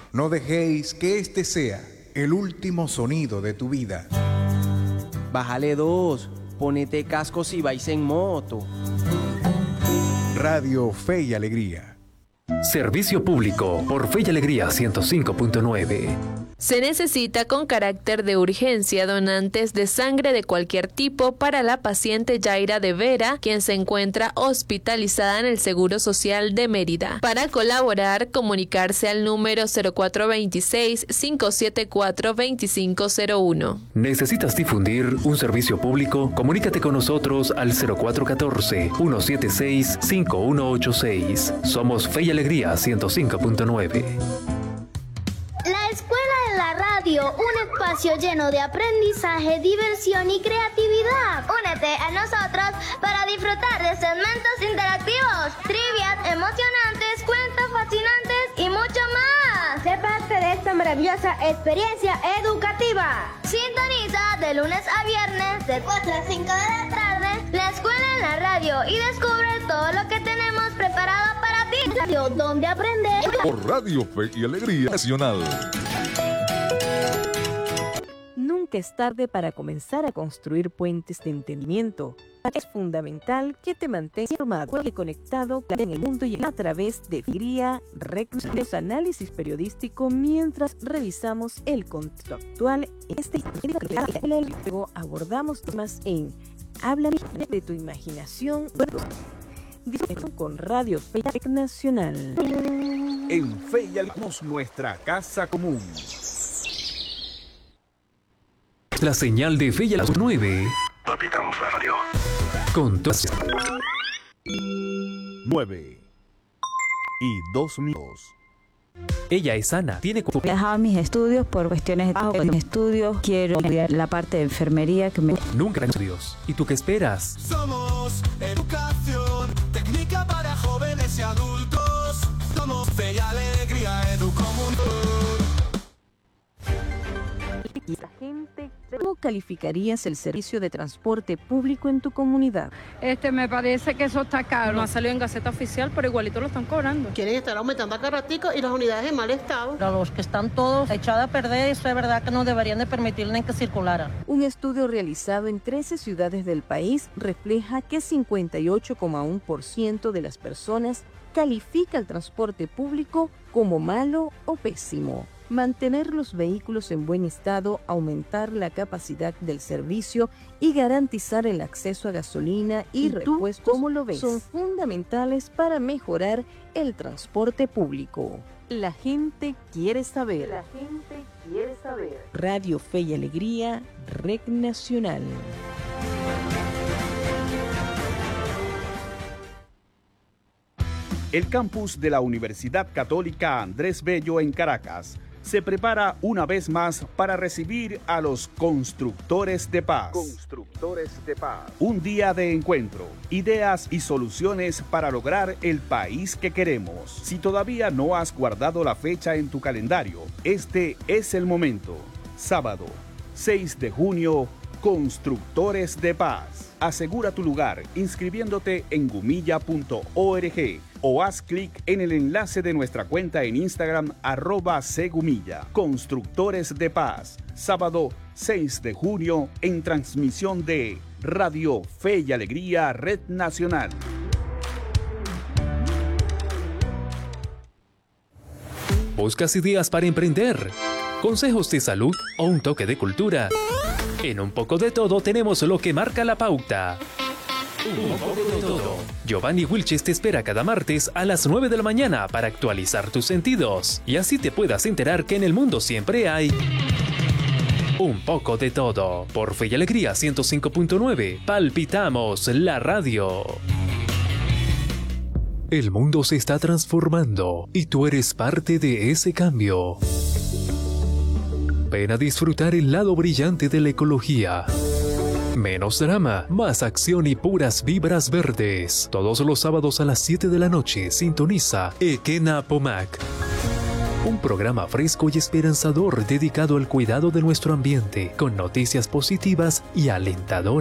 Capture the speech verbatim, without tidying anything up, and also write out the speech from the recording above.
No dejéis que este sea el último sonido de tu vida. Bájale dos, ponete casco si vais en moto. Radio Fe y Alegría. Servicio público por Fe y Alegría ciento cinco punto nueve. Se necesita con carácter de urgencia donantes de sangre de cualquier tipo para la paciente Yaira de Vera, quien se encuentra hospitalizada en el Seguro Social de Mérida. Para colaborar, comunicarse al número cero cuatro dos seis, cinco siete cuatro, dos cinco cero uno. ¿Necesitas difundir un servicio público? Comunícate con nosotros al cero cuatro uno cuatro, uno siete seis, cinco uno ocho seis. Somos Fe y Alegría ciento cinco punto nueve. La Escuela de la Radio, un espacio lleno de aprendizaje, diversión y creatividad. Únete a nosotros para disfrutar de segmentos interactivos, trivias emocionantes, cuentos fascinantes y mucho más. Sé parte de esta maravillosa experiencia educativa. Sintoniza de lunes a viernes de cuatro a cinco de la tarde La Escuela en la Radio y descubre todo lo que tenemos preparado para ti. Radio donde aprender. Por Radio Fe y Alegría Nacional. Nunca es tarde para comenzar a construir puentes de entendimiento. Es fundamental que te mantengas informado y conectado en el mundo y a través de Figría, Recursos, análisis periodístico mientras revisamos el contexto actual. En este luego abordamos temas en Háblame de tu imaginación con Radio Fe Nacional. En Fe y Alegría, nuestra casa común. La señal de Fe y a las nueve. Palpitamos la radio. Con todas. Nueve. Y dos minutos. Ella es Ana, tiene... He dejado mis estudios por cuestiones de trabajo, mis estudios, quiero estudiar la parte de enfermería que me... Nunca estudios. ¿Y tú qué esperas? Somos educación técnica para jóvenes y adultos. Somos Fe y Alegría Educomundo. La gente, ¿cómo calificarías el servicio de transporte público en tu comunidad? Este, me parece que eso está caro. No ha salido en Gaceta Oficial, pero igualito lo están cobrando. Quieren estar aumentando a cada ratico y las unidades en mal estado. Pero los que están todos echados a perder, eso es verdad que no deberían de permitirle que circularan. Un estudio realizado en trece ciudades del país refleja que cincuenta y ocho coma uno por ciento de las personas califica el transporte público como malo o pésimo. Mantener los vehículos en buen estado, aumentar la capacidad del servicio y garantizar el acceso a gasolina y, ¿Y repuestos ¿cómo lo ves? Son fundamentales para mejorar el transporte público. La gente quiere saber. La gente quiere saber. Radio Fe y Alegría, Red Nacional. El campus de la Universidad Católica Andrés Bello en Caracas se prepara una vez más para recibir a los constructores de paz. Constructores de paz. Un día de encuentro, ideas y soluciones para lograr el país que queremos. Si todavía no has guardado la fecha en tu calendario, este es el momento. Sábado, seis de junio, Constructores de Paz. Asegura tu lugar inscribiéndote en gumilla punto org o haz clic en el enlace de nuestra cuenta en Instagram arroba segumilla. Constructores de Paz, sábado seis de junio en transmisión de Radio Fe y Alegría Red Nacional. ¿Buscas ideas para emprender? ¿Consejos de salud o un toque de cultura? En Un Poco de Todo tenemos lo que marca la pauta. Un poco de todo. Giovanni Wilches te espera cada martes a las nueve de la mañana para actualizar tus sentidos y así te puedas enterar que en el mundo siempre hay un poco de todo. Por Fe y Alegría ciento cinco punto nueve, palpitamos la radio. El mundo se está transformando y tú eres parte de ese cambio. Ven a disfrutar el lado brillante de la ecología. Menos drama, más acción y puras vibras verdes. Todos los sábados a las siete de la noche sintoniza Ekena Pomac. Un programa fresco y esperanzador dedicado al cuidado de nuestro ambiente, con noticias positivas y alentadoras.